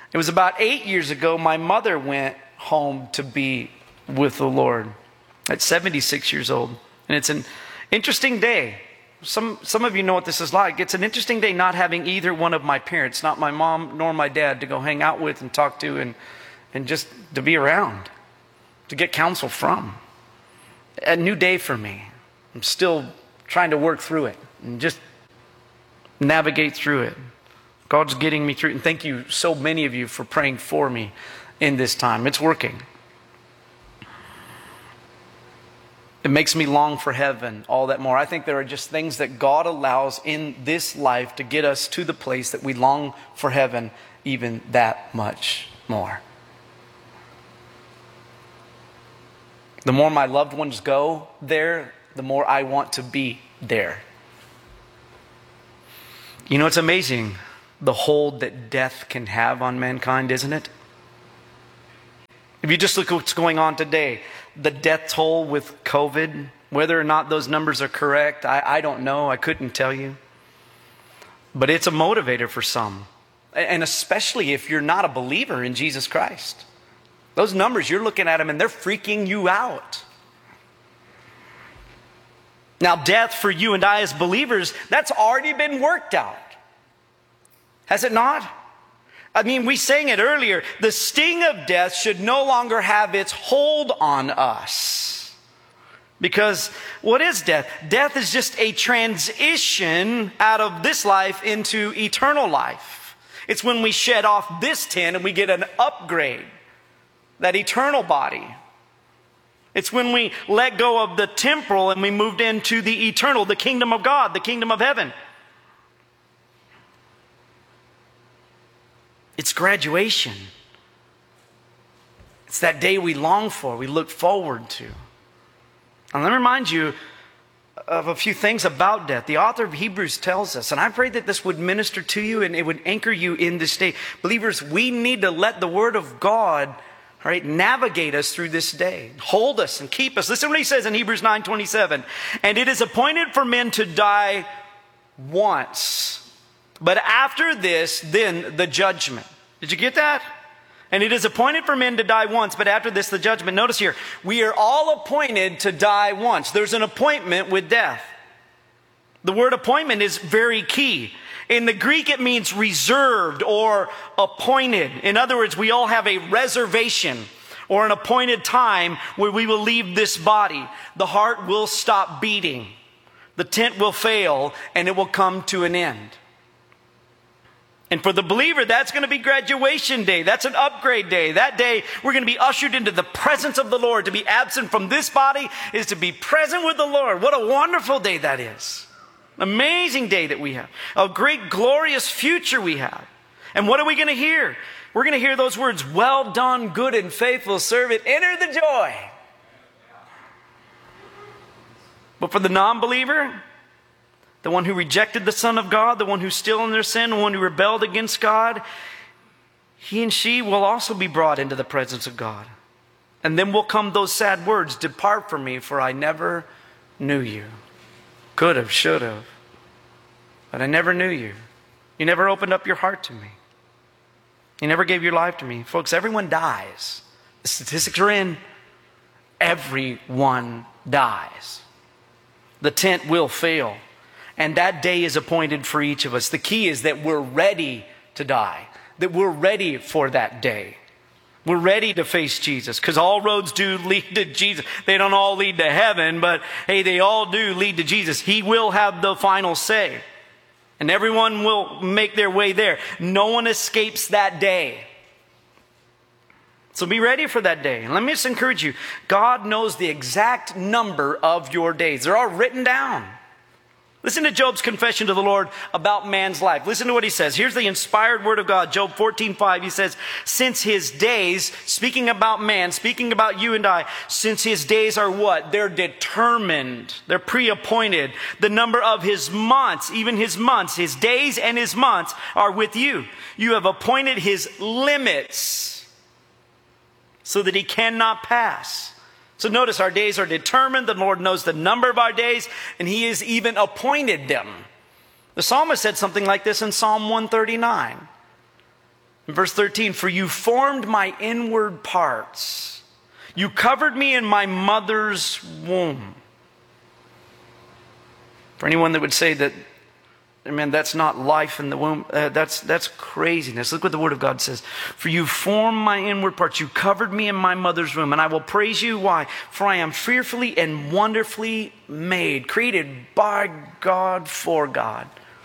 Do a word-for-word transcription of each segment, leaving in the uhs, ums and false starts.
It was about eight years ago, my mother went home to be with the Lord at seventy-six years old. And it's an interesting day. Some, some of you know what this is like. It's an interesting day not having either one of my parents, not my mom nor my dad, to go hang out with and talk to and, and just to be around, to get counsel from. A new day for me. I'm still trying to work through it and just navigate through it. God's getting me through it. And thank you, so many of you, for praying for me in this time. It's working. It makes me long for heaven all that more. I think there are just things that God allows in this life to get us to the place that we long for heaven even that much more. The more my loved ones go there, the more I want to be there. You know, it's amazing the hold that death can have on mankind, isn't it? If you just look at what's going on today, the death toll with COVID, whether or not those numbers are correct, I, I don't know. I couldn't tell you. But it's a motivator for some. And especially if you're not a believer in Jesus Christ. Those numbers, you're looking at them and they're freaking you out. Now, death for you and I as believers, that's already been worked out. Has it not? I mean, we sang it earlier. The sting of death should no longer have its hold on us. Because what is death? Death is just a transition out of this life into eternal life. It's when we shed off this tent and we get an upgrade, that eternal body. It's when we let go of the temporal and we moved into the eternal, the kingdom of God, the kingdom of heaven. It's graduation. It's that day we long for, we look forward to. And let me remind you of a few things about death. The author of Hebrews tells us, and I pray that this would minister to you and it would anchor you in this day. Believers, we need to let the Word of God, all right, navigate us through this day. Hold us and keep us. Listen to what he says in Hebrews nine twenty-seven. And it is appointed for men to die once. But after this, then the judgment. Did you get that? And it is appointed for men to die once, but after this, the judgment. Notice here, we are all appointed to die once. There's an appointment with death. The word appointment is very key. In the Greek, it means reserved or appointed. In other words, we all have a reservation or an appointed time where we will leave this body. The heart will stop beating. The tent will fail and it will come to an end. And for the believer, that's going to be graduation day. That's an upgrade day. That day, we're going to be ushered into the presence of the Lord. To be absent from this body is to be present with the Lord. What a wonderful day that is. Amazing day that we have. A great, glorious future we have. And what are we going to hear? We're going to hear those words, well done, good and faithful servant. Enter the joy. But for the non-believer, the one who rejected the Son of God, the one who's still in their sin, the one who rebelled against God, he and she will also be brought into the presence of God. And then will come those sad words, depart from me, for I never knew you. Could have, should have. But I never knew you. You never opened up your heart to me. You never gave your life to me. Folks, everyone dies. The statistics are in. Everyone dies. The tent will fail. And that day is appointed for each of us. The key is that we're ready to die. That we're ready for that day. We're ready to face Jesus. Because all roads do lead to Jesus. They don't all lead to heaven, but hey, they all do lead to Jesus. He will have the final say. And everyone will make their way there. No one escapes that day. So be ready for that day. And let me just encourage you. God knows the exact number of your days. They're all written down. Listen to Job's confession to the Lord about man's life. Listen to what he says. Here's the inspired word of God. Job fourteen five. He says, since his days, speaking about man, speaking about you and I, since his days are what? They're determined. They're pre-appointed. The number of his months, even his months, his days and his months are with you. You have appointed his limits so that he cannot pass. So notice our days are determined. The Lord knows the number of our days, and he has even appointed them. The psalmist said something like this in Psalm one thirty-nine. In verse thirteen, for you formed my inward parts. You covered me in my mother's womb. For anyone that would say that, man, that's not life in the womb, uh, that's, that's craziness. Look what the Word of God says. For you formed my inward parts. You covered me in my mother's womb. And I will praise you. Why? For I am fearfully and wonderfully made, created by God for God.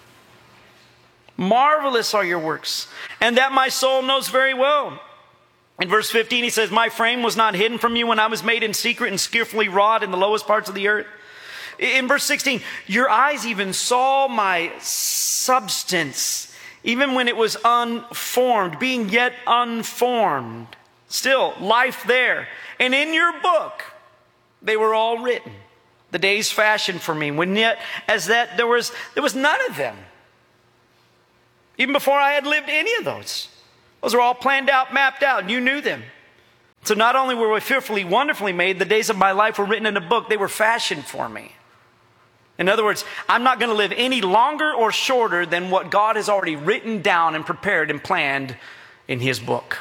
Marvelous are your works, and that my soul knows very well. In verse fifteen, he says, my frame was not hidden from you when I was made in secret and skillfully wrought in the lowest parts of the earth. In verse sixteen, your eyes even saw my substance, even when it was unformed, being yet unformed. Still, life there. And in your book, they were all written. The days fashioned for me, when yet as that there was, there was none of them. Even before I had lived any of those. Those were all planned out, mapped out, and you knew them. So not only were we fearfully, wonderfully made, the days of my life were written in a book. They were fashioned for me. In other words, I'm not going to live any longer or shorter than what God has already written down and prepared and planned in His book.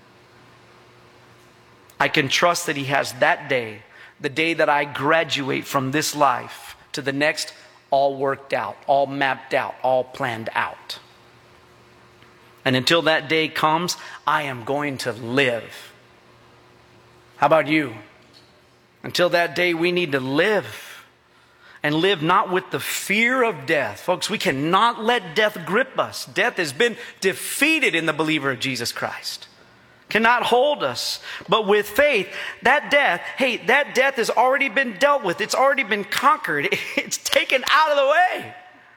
I can trust that He has that day, the day that I graduate from this life to the next, all worked out, all mapped out, all planned out. And until that day comes, I am going to live. How about you? Until that day, we need to live. And live not with the fear of death. Folks, we cannot let death grip us. Death has been defeated in the believer of Jesus Christ. Cannot hold us. But with faith, that death, hey, that death has already been dealt with. It's already been conquered. It's taken out of the way.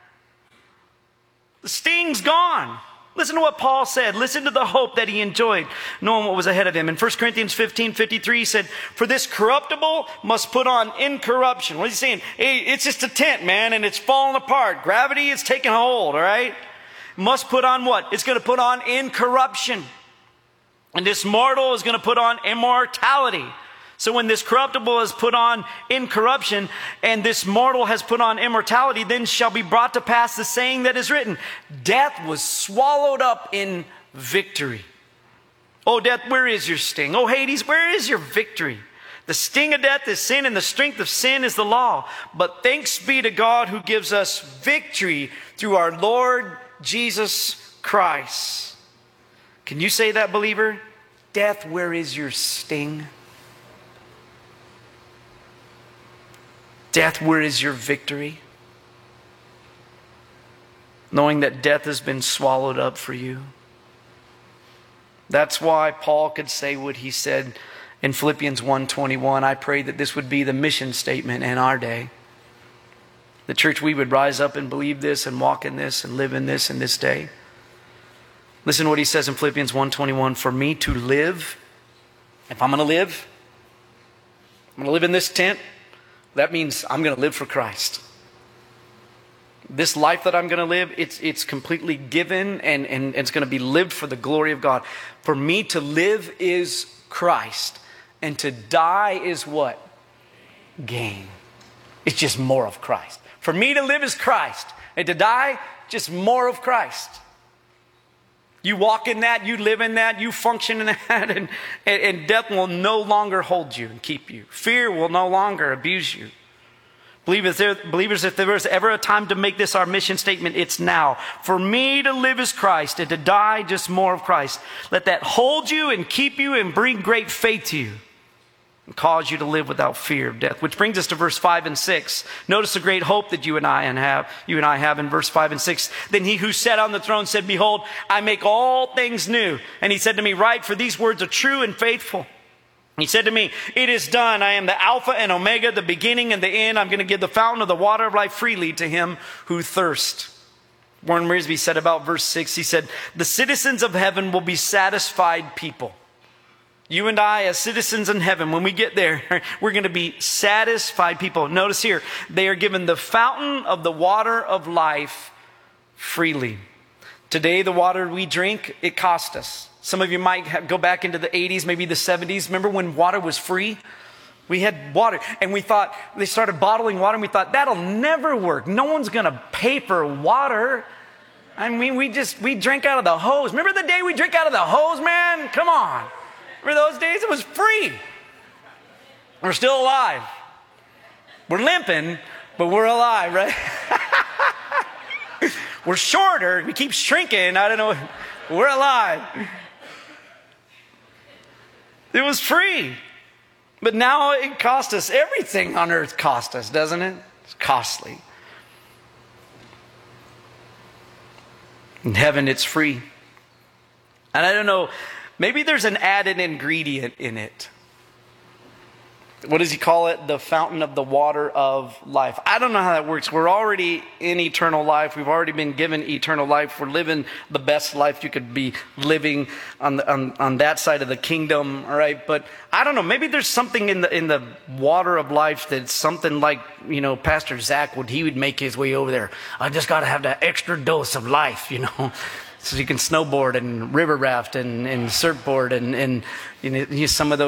The sting's gone. Listen to what Paul said. Listen to the hope that he enjoyed, knowing what was ahead of him. In First Corinthians fifteen fifty-three, he said, for this corruptible must put on incorruption. What is he saying? Hey, it's just a tent, man, and it's falling apart. Gravity is taking hold, all right? Must put on what? It's going to put on incorruption. And this mortal is going to put on immortality. So when this corruptible is put on incorruption and this mortal has put on immortality, then shall be brought to pass the saying that is written, death was swallowed up in victory. Oh, death, where is your sting? Oh, Hades, where is your victory? The sting of death is sin, and the strength of sin is the law. But thanks be to God who gives us victory through our Lord Jesus Christ. Can you say that, believer? Death, where is your sting? Death, where is your victory? Knowing that death has been swallowed up for you. That's why Paul could say what he said in Philippians one twenty-one. I pray that this would be the mission statement in our day. The church, we would rise up and believe this and walk in this and live in this in this day. Listen to what he says in Philippians one twenty-one. For me to live, if I'm going to live, I'm going to live in this tent. That means I'm going to live for Christ. This life that I'm going to live, it's, it's completely given and, and it's going to be lived for the glory of God. For me to live is Christ. And to die is what? Gain. It's just more of Christ. For me to live is Christ. And to die, just more of Christ. You walk in that, you live in that, you function in that, and, and, and death will no longer hold you and keep you. Fear will no longer abuse you. Believers, there, believers, if there was ever a time to make this our mission statement, it's now. For me to live is Christ, and to die just more of Christ. Let that hold you and keep you and bring great faith to you. And cause you to live without fear of death. Which brings us to verse five and six. Notice the great hope that you and I have, you and I have in verse five and six. Then he who sat on the throne said, behold, I make all things new. And he said to me, write, for these words are true and faithful. He said to me, it is done. I am the Alpha and Omega, the beginning and the end. I'm going to give the fountain of the water of life freely to him who thirsts. Warren Wiersbe said about verse six, he said, the citizens of heaven will be satisfied people. You and I, as citizens in heaven, when we get there, we're going to be satisfied people. Notice here, they are given the fountain of the water of life freely. Today, the water we drink, it cost us. Some of you might have, go back into the eighties, maybe the seventies. Remember when water was free? We had water, and we thought, they started bottling water, and we thought, that'll never work. No one's going to pay for water. I mean, we just, we drank out of the hose. Remember the day we drank out of the hose, man? Come on. Remember those days? It was free. We're still alive. We're limping, but we're alive, right? We're shorter. We keep shrinking. I don't know. We're alive. It was free. But now it cost us. Everything on earth cost us, doesn't it? It's costly. In heaven, it's free. And I don't know, maybe there's an added ingredient in it. What does he call it? The fountain of the water of life. I don't know how that works. We're already in eternal life. We've already been given eternal life. We're living the best life you could be living on, the, on, on that side of the kingdom. All right. But I don't know. Maybe there's something in the, in the water of life that's something like, you know, Pastor Zach would, he would make his way over there. I just got to have that extra dose of life, you know. So you can snowboard and river raft and, and surfboard and, and you know, some of those.